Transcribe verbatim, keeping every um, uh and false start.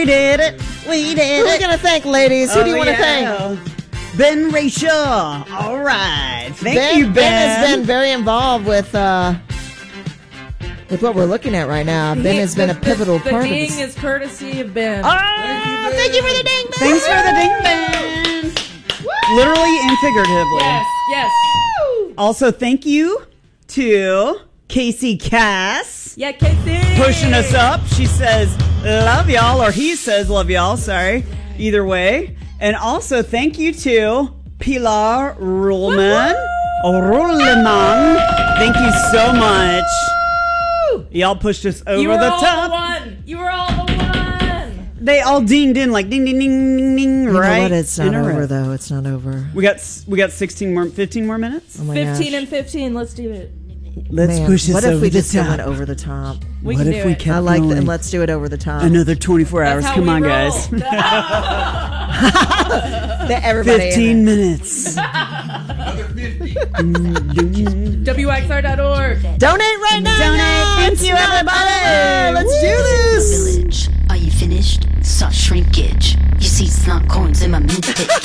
We did it. We did Who it. are we going to thank, ladies? Who oh, do you want to yeah. thank? Ben Rachel. All right. Thank Ben, you, Ben. Ben has been very involved with uh, with what we're looking at right now. Ben has been a pivotal the, the part of ding this. is courtesy of Ben. Oh, thank you for the ding, Ben. Thanks for the ding, Ben. Literally and figuratively. Yes, yes. Also, thank you to Casey Cass. Yeah, Casey. Pushing us up. She says, love y'all, or he says, love y'all. Sorry. Either way. And also, thank you to Pilar Ruhlman. Oh, Ruhlman. Thank you so much. Y'all pushed us over you were the all top. the one. You were all the one. They all dinged in like ding, ding, ding, ding, ding, You right? know what? It's not in a over, row. though. It's not over. We got we got sixteen more, fifteen more minutes. Oh, my Fifteen gosh. and fifteen. Let's do it. Let's Man, push this what if over we the just top. went over the top? We what can if do we it. kept I like that. going? And let's do it over the top. Another twenty-four hours. That's how Come we on, roll. guys. That everybody Fifteen minutes. W X R dot org. Donate right now. Donate. guys. Thank you, everybody. Let's do this. Village. Are you finished? Such shrinkage. You see slump coins in my mint pit.